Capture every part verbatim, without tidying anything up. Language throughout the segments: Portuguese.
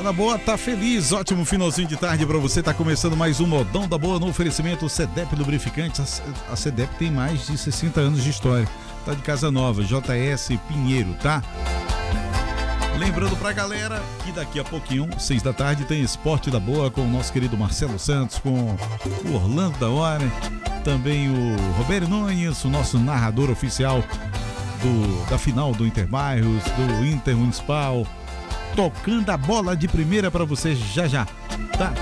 na boa, tá feliz. Ótimo finalzinho de tarde pra você. Tá começando mais um Modão da Boa no oferecimento Cedep Lubrificantes. A Cedep tem mais de sessenta anos de história. Tá de casa nova, J S Pinheiro, tá? Lembrando pra galera que daqui a pouquinho, seis da tarde, tem Esporte da Boa com o nosso querido Marcelo Santos, com o Orlando da Hora, também o Roberto Nunes, o nosso narrador oficial do, da final do Interbairros, do Intermunicipal, tocando a bola de primeira pra você já já, tá?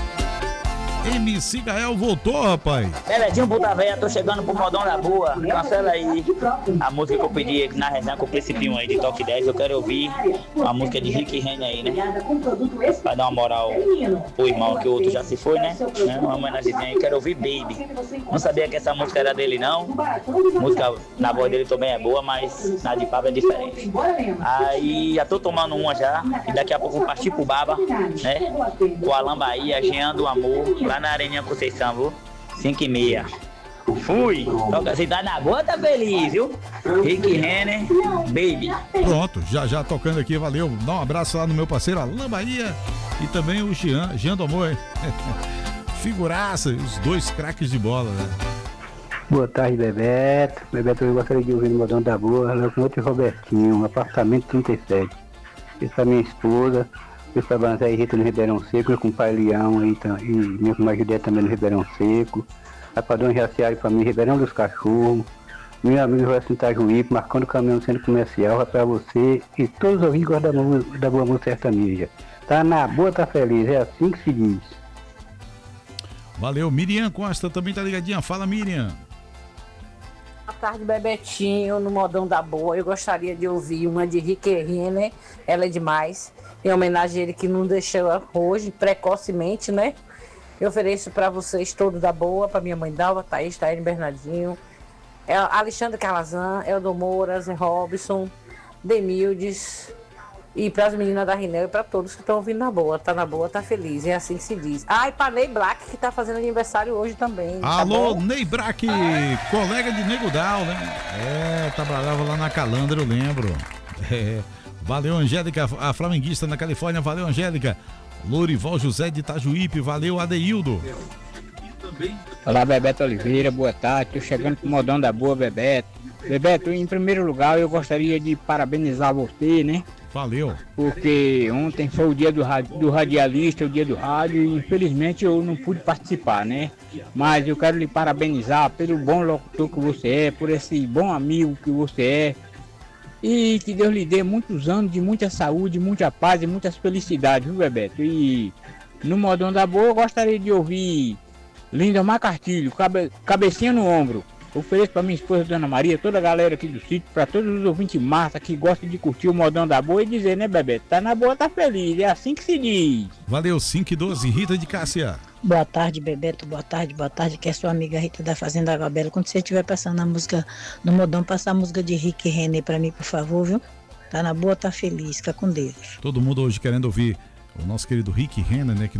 M C Gael voltou, rapaz. Beledinho Puta Véia, tô chegando pro Modão da Boa. Cancela aí a música que eu pedi na resenha com o Principinho aí de Toque dez. Eu quero ouvir a música de Rick Renner aí, né? Pra dar uma moral pro irmão, que o outro já se foi, né? né? Uma homenagem aí. Quero ouvir Baby. Não sabia que essa música era dele, não. A música na voz dele também é boa, mas na de Pablo é diferente. Aí já tô tomando uma já. E daqui a pouco vou partir pro Baba, né? Com o Alan Bahia, Jean do Amor. Lá na Areninha Conceição, viu? cinco e meia. Fui! Toca, se tá na boa, tá feliz, viu? Rick Renner, Baby. Pronto, já já tocando aqui, valeu. Dá um abraço lá no meu parceiro Alan Bahia e também o Jean, Jean do Amor. Figuraça, os dois craques de bola, né? Boa tarde, Bebeto. Bebeto, eu gostaria de ouvir no Modão da Boa, lá com outro Robertinho, um apartamento trinta e sete. Isso é minha esposa. Eu sou a aí, Rita no Ribeirão Seco, com o pai Leão aí, e minha irmã Julieta também no Ribeirão Seco. A Padrão Jaciário para mim, Ribeirão dos Cachorros. Meu amigo Joaquim Itajuípe, marcando o caminhão no centro comercial, é para você e todos os ouvintes da, da Boa Música Sertaneja. Tá na boa, tá feliz, é assim que se diz. Valeu, Miriam Costa também tá ligadinha, fala Miriam. Boa tarde, Bebetinho, no Modão da Boa. Eu gostaria de ouvir uma de Rick Renner, Ela é Demais, em homenagem a ele que não deixou hoje, precocemente, né? Eu ofereço para vocês todos da Boa, para minha mãe Dalva, Thaís, Taíne Bernardinho, Alexandre Calazan, Eldo Moura, Zé Robson, Demildes, e para as meninas da Rinel e para todos que estão ouvindo na Boa. Tá na Boa, tá feliz, é assim que se diz. Ah, e para Ney Black, que tá fazendo aniversário hoje também. Alô, tá Ney Black, colega de Nego Dal, né? É, trabalhava lá na Calandra, eu lembro. É, valeu, Angélica, a flamenguista na Califórnia, valeu, Angélica. Lourival José de Itajuípe, valeu, Adeildo. Olá, Bebeto Oliveira, boa tarde, tô chegando pro Modão da Boa, Bebeto. Bebeto, em primeiro lugar, eu gostaria de parabenizar você, né? Valeu. Porque ontem foi o dia do, radi- do radialista, o dia do rádio, e infelizmente eu não pude participar, né? Mas eu quero lhe parabenizar pelo bom locutor que você é, por esse bom amigo que você é. E que Deus lhe dê muitos anos de muita saúde, muita paz e muitas felicidades, viu, Bebeto? E no Modão da Boa eu gostaria de ouvir Lindomar Cartilho, cabe- cabecinha no ombro. Ofereço para minha esposa, Dona Maria, toda a galera aqui do sítio, para todos os ouvintes massa que gostam de curtir o Modão da Boa e dizer, né, Bebeto? Tá na boa, tá feliz, é assim que se diz. Valeu, cinco e doze, Rita de Cássia. Boa tarde, Bebeto, boa tarde, boa tarde, que é sua amiga Rita da Fazenda Água Bela. Quando você estiver passando a música no Modão, passa a música de Rick Renner pra mim, por favor, viu? Tá na boa, tá feliz, fica com Deus. Todo mundo hoje querendo ouvir o nosso querido Rick Renner, né? Que